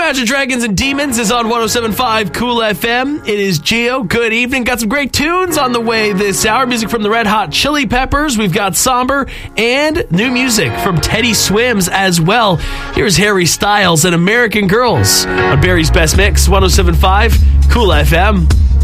Imagine Dragons and Demons is on 107.5 Cool FM. It is Geo. Good evening. Got some great tunes on the way this hour. Music from the Red Hot Chili Peppers. We've got Somber and new music from Teddy Swims as well. Here's Harry Styles and American Girls on Barry's Best Mix, 107.5 Cool FM.